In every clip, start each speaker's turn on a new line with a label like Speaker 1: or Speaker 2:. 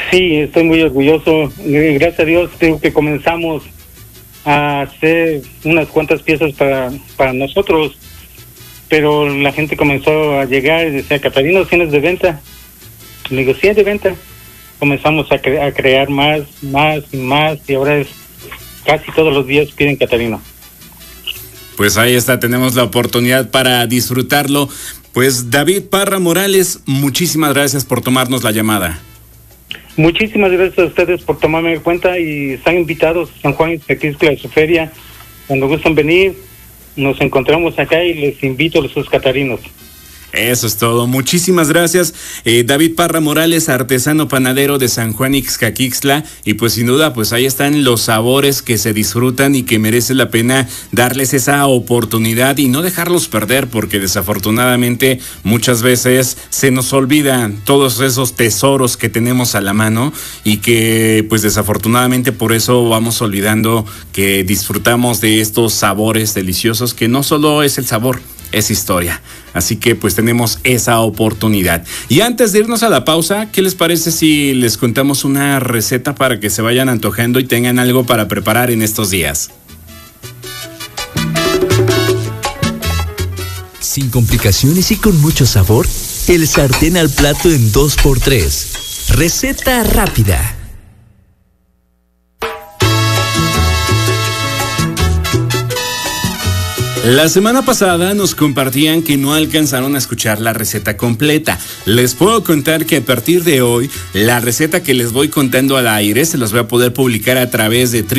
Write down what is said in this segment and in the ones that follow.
Speaker 1: Sí, estoy muy orgulloso. Gracias a Dios, creo que comenzamos a hacer unas cuantas piezas para nosotros, pero la gente comenzó a llegar y decía, Catarino, ¿tienes de venta? Le digo, sí, es de venta. Comenzamos a crear más, y ahora es casi todos los días piden Catarino.
Speaker 2: Pues ahí está, tenemos la oportunidad para disfrutarlo. Pues David Parra Morales, muchísimas gracias por tomarnos la llamada.
Speaker 1: Muchísimas gracias a ustedes por tomarme en cuenta y están invitados a San Juan Ixtaquixtla a su feria. Cuando gustan venir, nos encontramos acá y les invito a sus catarinos.
Speaker 2: Eso es todo. Muchísimas gracias, David Parra Morales, artesano panadero de San Juan Ixtaquixtla. Y pues sin duda, pues ahí están los sabores que se disfrutan y que merece la pena darles esa oportunidad y no dejarlos perder, porque desafortunadamente muchas veces se nos olvidan todos esos tesoros que tenemos a la mano y que pues desafortunadamente por eso vamos olvidando que disfrutamos de estos sabores deliciosos, que no solo es el sabor, es historia. Así que pues tenemos esa oportunidad. Y antes de irnos a la pausa, ¿qué les parece si les contamos una receta para que se vayan antojando y tengan algo para preparar en estos días?
Speaker 3: Sin complicaciones y con mucho sabor, el sartén al plato en 2x3. Receta rápida.
Speaker 2: La semana pasada nos compartían que no alcanzaron a escuchar la receta completa. Les puedo contar que a partir de hoy, la receta que les voy contando al aire se las voy a poder publicar a través de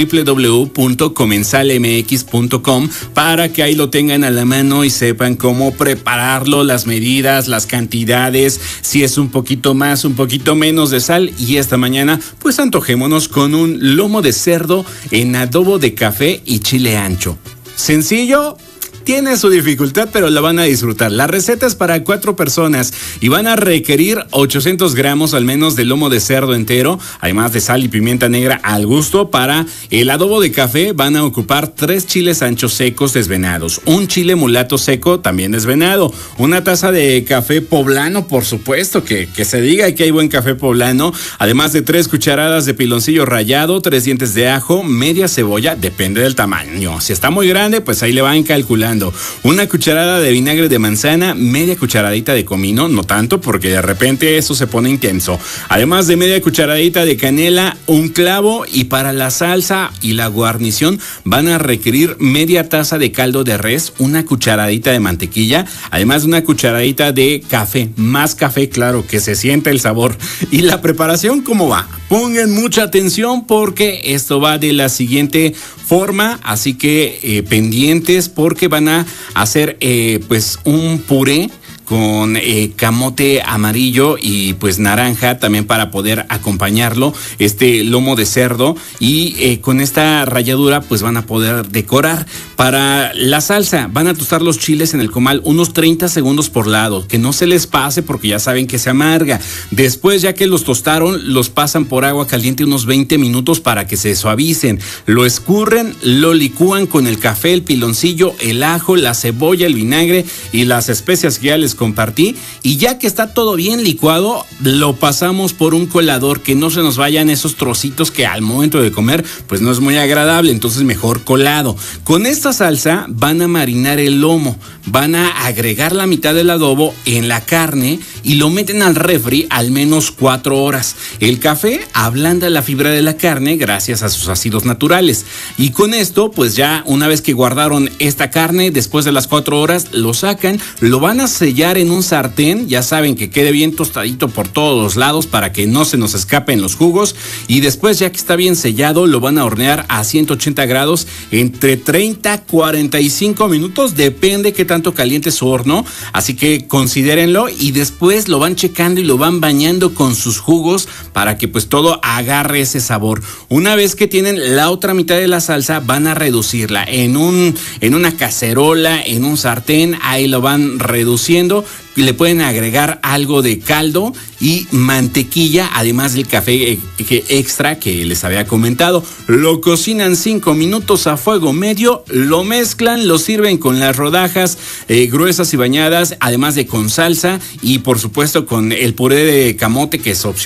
Speaker 2: www.comensalmx.com para que ahí lo tengan a la mano y sepan cómo prepararlo, las medidas, las cantidades, si es un poquito más, un poquito menos de sal. Y esta mañana, pues antojémonos con un lomo de cerdo en adobo de café y chile ancho. Sencillo, tiene su dificultad, pero la van a disfrutar. La receta es para 4 personas y van a requerir 800 gramos al menos de lomo de cerdo entero, además de sal y pimienta negra al gusto. Para el adobo de café van a ocupar 3 chiles anchos secos desvenados, un chile mulato seco también desvenado, una taza de café poblano, por supuesto, que se diga que hay buen café poblano, además de 3 cucharadas de piloncillo rallado, 3 dientes de ajo, media cebolla, depende del tamaño. Si está muy grande, pues ahí le van calculando. Una cucharada de vinagre de manzana, media cucharadita de comino, no tanto porque de repente eso se pone intenso. Además de media cucharadita de canela, un clavo, y para la salsa y la guarnición van a requerir media taza de caldo de res, una cucharadita de mantequilla, además de una cucharadita de café, más café, claro, que se sienta el sabor. Y la preparación, ¿cómo va? Pongan mucha atención porque esto va de la siguiente forma, así que pendientes porque van a hacer pues un puré con camote amarillo y pues naranja también para poder acompañarlo, este lomo de cerdo, y con esta ralladura pues van a poder decorar. Para la salsa van a tostar los chiles en el comal unos 30 segundos por lado, que no se les pase porque ya saben que se amarga. Después, ya que los tostaron, los pasan por agua caliente unos 20 minutos para que se suavicen. Lo escurren, lo licúan con el café, el piloncillo, el ajo, la cebolla, el vinagre y las especias que ya les compartí, y ya que está todo bien licuado, lo pasamos por un colador, que no se nos vayan esos trocitos que al momento de comer pues no es muy agradable, entonces mejor colado. Con esta salsa van a marinar el lomo, van a agregar la mitad del adobo en la carne y lo meten al refri al menos 4 horas. El café ablanda la fibra de la carne gracias a sus ácidos naturales, y con esto pues ya una vez que guardaron esta carne, después de las 4 horas lo sacan, lo van a sellar en un sartén, ya saben que quede bien tostadito por todos los lados para que no se nos escapen los jugos, y después, ya que está bien sellado, lo van a hornear a 180 grados entre 30 a 45 minutos, depende qué tanto caliente su horno, así que considérenlo, y después lo van checando y lo van bañando con sus jugos para que pues todo agarre ese sabor. Una vez que tienen la otra mitad de la salsa, van a reducirla en una cacerola, en un sartén, ahí lo van reduciendo. Le pueden agregar algo de caldo y mantequilla, además del café extra que les había comentado. Lo cocinan 5 minutos a fuego medio, lo mezclan, lo sirven con las rodajas gruesas y bañadas, además de con salsa y por supuesto con el puré de camote, que es opcional.